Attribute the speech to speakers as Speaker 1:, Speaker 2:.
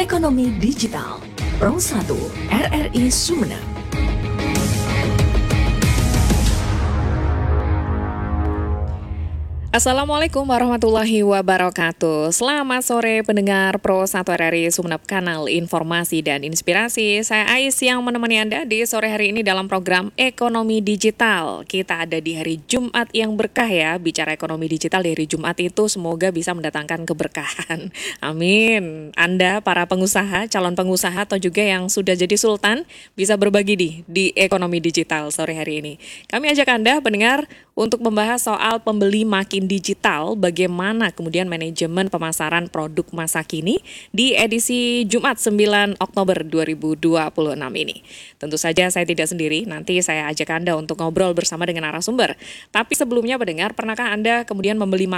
Speaker 1: Ekonomi Digital Pro 1 RRI Sumeneb.
Speaker 2: Assalamualaikum warahmatullahi wabarakatuh. Selamat sore pendengar Pro 1 RRI Sumeneb, kanal informasi dan inspirasi. Saya Ais yang menemani Anda di sore hari ini dalam program Ekonomi Digital. Kita ada di hari Jumat yang berkah ya. Bicara ekonomi digital di hari Jumat itu semoga bisa mendatangkan keberkahan. Amin. Anda para pengusaha, calon pengusaha atau juga yang sudah jadi sultan bisa berbagi di ekonomi digital sore hari ini. Kami ajak Anda pendengar untuk membahas soal pembeli makin digital, bagaimana kemudian manajemen pemasaran produk masa kini di edisi Jumat 9 Oktober 2026 ini. Tentu saja saya tidak sendiri, nanti saya ajak Anda untuk ngobrol bersama dengan narasumber. Tapi sebelumnya pendengar, pernahkah Anda kemudian membeli